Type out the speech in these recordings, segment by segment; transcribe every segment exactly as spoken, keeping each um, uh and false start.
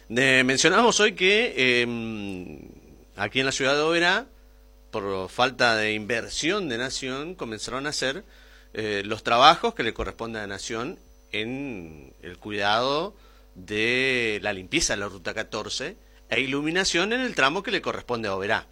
Eh, mencionamos hoy que eh, aquí en la ciudad de Oberá, por falta de inversión de Nación, comenzaron a hacer eh, los trabajos que le corresponden a Nación en el cuidado de la limpieza de la Ruta catorce e iluminación en el tramo que le corresponde a Oberá.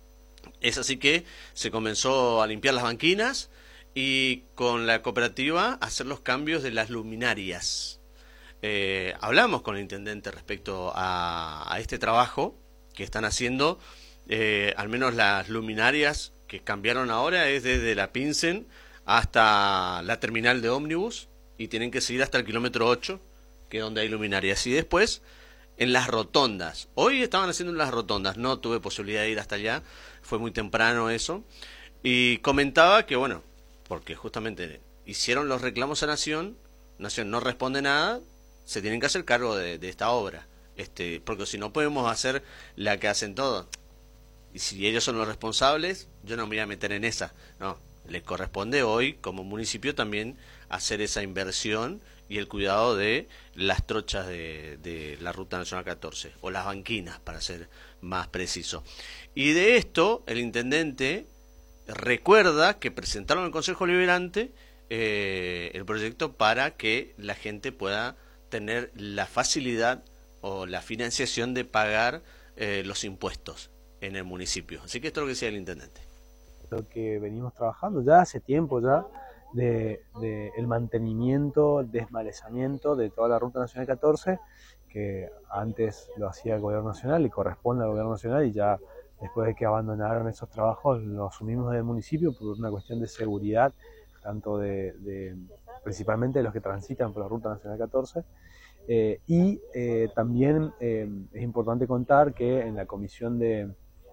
Es así que se comenzó a limpiar las banquinas y con la cooperativa a hacer los cambios de las luminarias. Eh, hablamos con el intendente respecto a, a este trabajo que están haciendo, eh, al menos las luminarias que cambiaron ahora es desde la Pinsen hasta la terminal de ómnibus y tienen que seguir hasta el kilómetro ocho, que es donde hay luminarias, y después en las rotondas. Hoy estaban haciendo en las rotondas, no tuve posibilidad de ir hasta allá, fue muy temprano eso, y comentaba que bueno, porque justamente hicieron los reclamos a Nación, Nación no responde nada, se tienen que hacer cargo de, de esta obra, este, porque si no podemos hacer la que hacen todos, y si ellos son los responsables, yo no me voy a meter en esa, no, les corresponde hoy como municipio también hacer esa inversión y el cuidado de las trochas de, de la Ruta Nacional catorce, o las banquinas para ser más preciso. Y de esto el intendente recuerda que presentaron al Consejo Deliberante eh, el proyecto para que la gente pueda tener la facilidad o la financiación de pagar eh, los impuestos en el municipio. Así que esto es lo que decía el intendente. Lo que venimos trabajando ya hace tiempo ya, de, de el mantenimiento, desmalezamiento de toda la Ruta Nacional catorce, que antes lo hacía el Gobierno Nacional y corresponde al Gobierno Nacional, y ya después de que abandonaron esos trabajos lo asumimos del municipio por una cuestión de seguridad, tanto de, de principalmente de los que transitan por la Ruta Nacional catorce, eh, y eh, también eh, es importante contar que en la comisión de,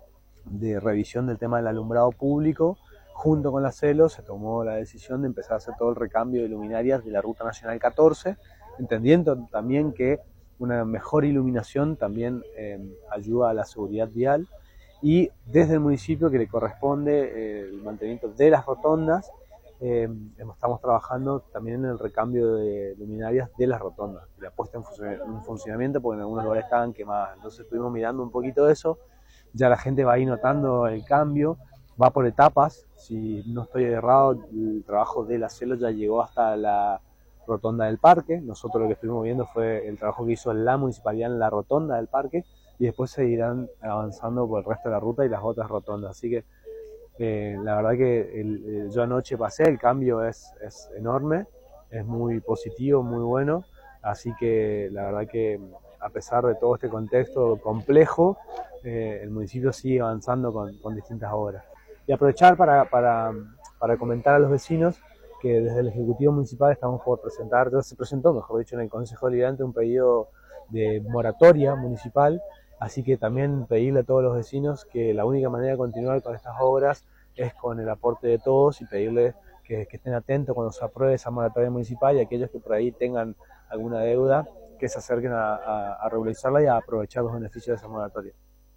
de revisión del tema del alumbrado público, junto con la CELO, se tomó la decisión de empezar a hacer todo el recambio de luminarias de la Ruta Nacional catorce, entendiendo también que una mejor iluminación también eh, ayuda a la seguridad vial, y desde el municipio que le corresponde eh, el mantenimiento de las rotondas, eh, estamos trabajando también en el recambio de luminarias de las rotondas, la puesta en, func en funcionamiento, porque en algunos lugares estaban quemadas. Entonces estuvimos mirando un poquito de eso, ya la gente va ahí notando el cambio, va por etapas. Si no estoy errado, el trabajo de la CELO ya llegó hasta la rotonda del parque. Nosotros lo que estuvimos viendo fue el trabajo que hizo la municipalidad en la rotonda del parque, y después seguirán avanzando por el resto de la ruta y las otras rotondas. Así que eh, la verdad que el, el, yo anoche pasé, el cambio es, es enorme, es muy positivo, muy bueno. Así que la verdad que a pesar de todo este contexto complejo, eh, el municipio sigue avanzando con, con distintas obras. Y aprovechar para, para, para comentar a los vecinos que desde el Ejecutivo Municipal estamos por presentar, ya se presentó, mejor dicho, en el Consejo Deliberante un pedido de moratoria municipal, así que también pedirle a todos los vecinos que la única manera de continuar con estas obras es con el aporte de todos, y pedirles que, que estén atentos cuando se apruebe esa moratoria municipal, y aquellos que por ahí tengan alguna deuda, que se acerquen a, a, a regularizarla y a aprovechar los beneficios de esa moratoria.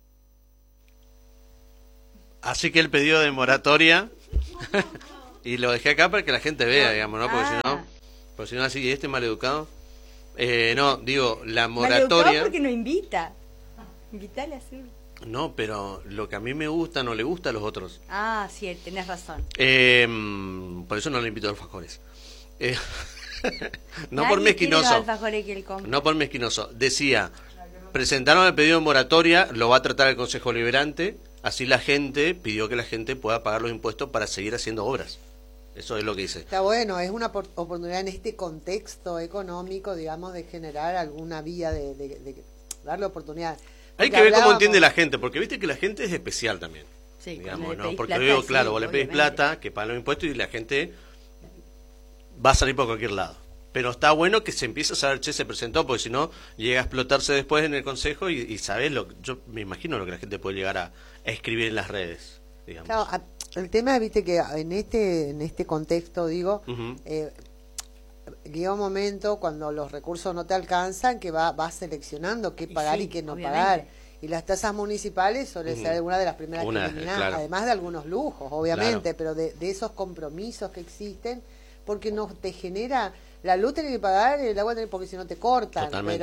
Así que el pedido de moratoria y lo dejé acá para que la gente vea, digamos, ¿no? Porque ah. si no, porque si no así, este maleducado. Eh, no, digo, la moratoria. Maleducado porque no invita. Invítale a hacer. No, pero lo que a mí me gusta no le gusta a los otros. Ah, sí, tenés razón. Eh, por eso no le invito a alfajores. Eh, no por mezquinoso. No por mezquinoso. Decía, presentaron el pedido de moratoria, lo va a tratar el Consejo Deliberante. Así la gente pidió que la gente pueda pagar los impuestos para seguir haciendo obras. Eso es lo que dice. Está bueno, es una oportunidad en este contexto económico, digamos, de generar alguna vía de, de, de darle oportunidad. Porque hay que ver cómo entiende la gente, porque viste que la gente es especial también. Sí, digamos, ¿no? Porque veo, claro, sí, vos le pedís plata, que pagan los impuestos, y la gente va a salir por cualquier lado. Pero está bueno que se empiece a saber, che, se presentó, porque si no, llega a explotarse después en el Consejo y, y sabés, lo, yo me imagino lo que la gente puede llegar a, a escribir en las redes, digamos. Claro, el tema, viste, que en este en este contexto, digo, uh-huh. eh, llega un momento cuando los recursos no te alcanzan que va vas seleccionando qué pagar y, sí, y qué no obviamente. pagar. Y las tasas municipales suelen uh-huh. ser una de las primeras una, que eliminan, claro. además de algunos lujos, obviamente, claro. pero de, de esos compromisos que existen, porque no te genera... La luz tenés que pagar, el agua tenés, porque si no te cortan, Totalmente. pero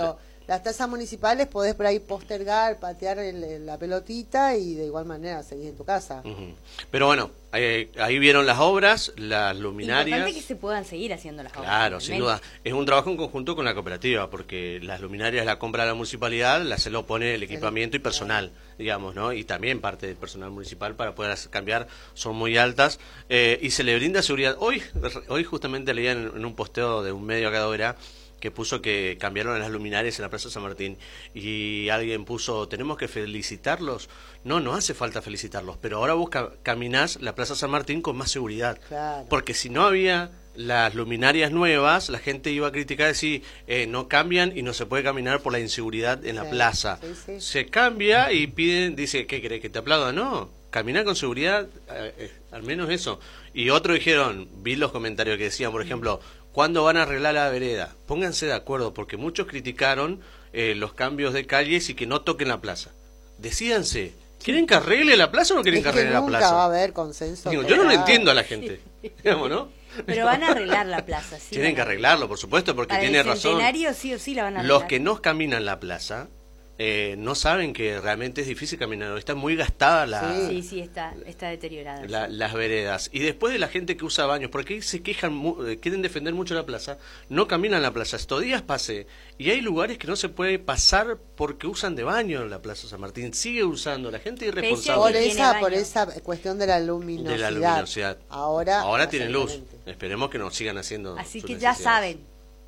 las tasas municipales podés por ahí postergar, patear el, el, la pelotita y de igual manera seguir en tu casa. Uh-huh. Pero bueno, ahí, ahí vieron las obras, las luminarias. Importante que se puedan seguir haciendo las obras. Claro, sin duda. Es un trabajo en conjunto con la cooperativa, porque las luminarias la compra la municipalidad, la se lo pone el equipamiento y personal, digamos, ¿no? Y también parte del personal municipal para poder hacer, cambiar, son muy altas, eh, y se le brinda seguridad. Hoy, hoy justamente leía en, en un posteo de un medio acá de Oberá, que puso que cambiaron las luminarias en la Plaza San Martín y alguien puso, tenemos que felicitarlos. No, no hace falta felicitarlos, pero ahora vos ca caminás la Plaza San Martín con más seguridad. Claro. Porque si no había las luminarias nuevas, la gente iba a criticar si eh, no cambian y no se puede caminar por la inseguridad en la sí, plaza. Sí, sí. Se cambia y piden, dice, ¿qué querés que te aplauda? No, caminar con seguridad, eh, eh, al menos eso. Y otros dijeron, vi los comentarios que decían, por ejemplo, ¿cuándo van a arreglar la vereda? Pónganse de acuerdo, porque muchos criticaron eh, los cambios de calles y que no toquen la plaza. Decídanse, ¿quieren que arregle la plaza o no quieren es que arregle que la nunca plaza? va a haber consenso. Digo, yo no lo entiendo a la gente, digamos, ¿no? Pero van a arreglar la plaza, sí. Tienen que arreglarlo, por supuesto, porque Para tiene el razón. centenario sí o sí la van a arreglar. Los que no caminan la plaza eh, no saben que realmente es difícil caminar. Está muy gastada la... Sí, sí, está, está deteriorada. La, las veredas. Y después de la gente que usa baños, porque ahí se quejan, mu eh, quieren defender mucho la plaza, no caminan la plaza. Estos días pasé, y hay lugares que no se puede pasar porque usan de baño en la Plaza San Martín. Sigue usando, la gente irresponsable. Por Tiene esa, baño. por esa cuestión de la luminosidad. De la luminosidad. Ahora, Ahora tienen luz. exactamente. Esperemos que nos sigan haciendo. Así sus que ya necesidades. saben.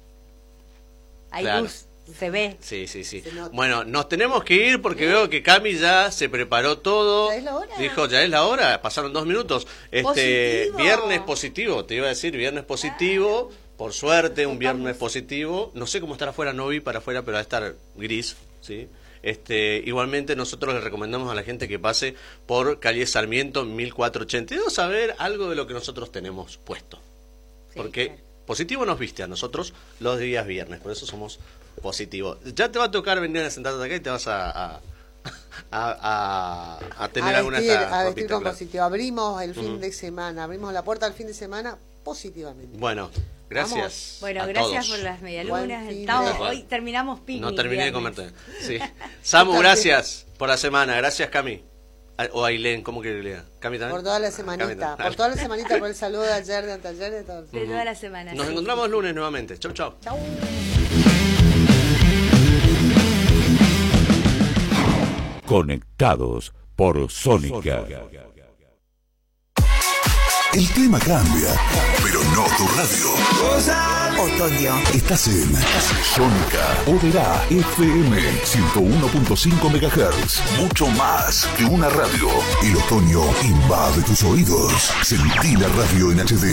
Hay Claro. luz, se ve. Sí, sí, sí. Se nota. Bueno, nos tenemos que ir porque veo que Cami ya se preparó todo. ¿Ya es la hora? Dijo, ya es la hora, pasaron dos minutos. Este Positivo. viernes positivo, te iba a decir, viernes positivo. Por suerte, un viernes positivo. No sé cómo estar afuera, no vi para afuera, pero va a estar gris, ¿sí? Este, igualmente nosotros le recomendamos a la gente que pase por calle Sarmiento mil cuatrocientos ochenta y dos a ver algo de lo que nosotros tenemos puesto. Sí, Porque claro. positivo nos viste a nosotros los días viernes, por eso somos positivos. Ya te va a tocar venir a sentarte acá y te vas a, a, a, a, a tener a alguna vestir, esta a vestir ropita, con claro. positivo. Abrimos el fin Ujú. de semana, abrimos la puerta al fin de semana positivamente. Bueno, gracias. Bueno, a gracias todos. por las Buen medialunas. fin Estamos- de- hoy terminamos picnic. No terminé de viernes. comerte. Sí. Samu, gracias por la semana. Gracias, Cami. A- O Ailén, ¿cómo que le lea? Cami también. Por toda la Cami semanita, también. por toda la semanita, por el saludo de ayer, de anteayer, de todo. De toda la semana. Nos sí. encontramos lunes nuevamente. Chau, chau. Chau. Conectados por Sónica. El clima cambia, pero no tu radio. Otoño. Estás en Sónica Oberá F M ciento uno punto cinco megahertz. Mucho más que una radio. El otoño invade tus oídos. Sentí la radio en H D.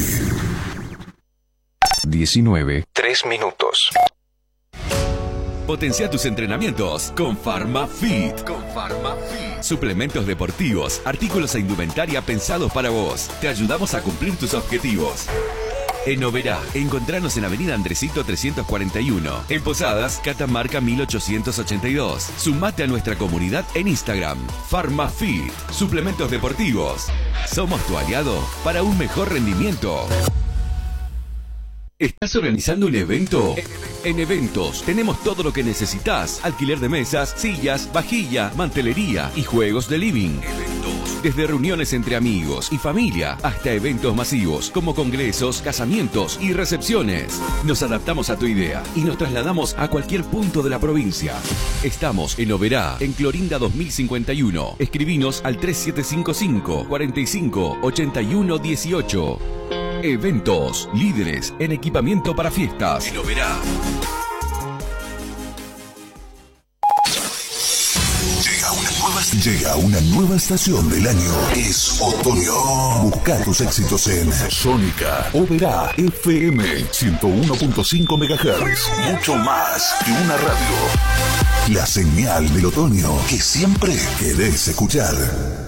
diecinueve, tres minutos. Potencia tus entrenamientos con PharmaFit. Con PharmaFit. Suplementos deportivos, artículos e indumentaria pensados para vos. Te ayudamos a cumplir tus objetivos. En Oberá, encontranos en Avenida Andresito trescientos cuarenta y uno. En Posadas, Catamarca mil ochocientos ochenta y dos. Sumate a nuestra comunidad en Instagram. PharmaFit. Suplementos deportivos. Somos tu aliado para un mejor rendimiento. ¿Estás organizando un evento? En Eventos tenemos todo lo que necesitas. Alquiler de mesas, sillas, vajilla, mantelería y juegos de living. Eventos. Desde reuniones entre amigos y familia hasta eventos masivos como congresos, casamientos y recepciones. Nos adaptamos a tu idea y nos trasladamos a cualquier punto de la provincia. Estamos en Oberá, en Clorinda dos mil cincuenta y uno. Escribinos al tres siete cinco cinco, cuarenta y cinco, ochenta y uno dieciocho. Eventos, líderes en equipamiento para fiestas. En Oberá. Llega una nueva, llega una nueva estación del año. Es otoño. Busca tus éxitos en Sónica Oberá F M ciento uno punto cinco megahertz. Mucho más que una radio. La señal del otoño que siempre querés escuchar.